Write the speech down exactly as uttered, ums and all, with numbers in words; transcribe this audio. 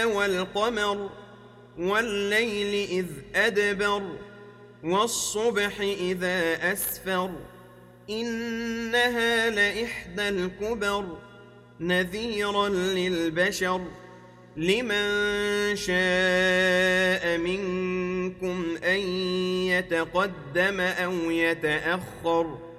والقمر والليل إذ أدبر والصبح إذا أسفر إنها لإحدى الكبر نذيرا للبشر لمن شاء منكم أن يتقدم أو يتأخر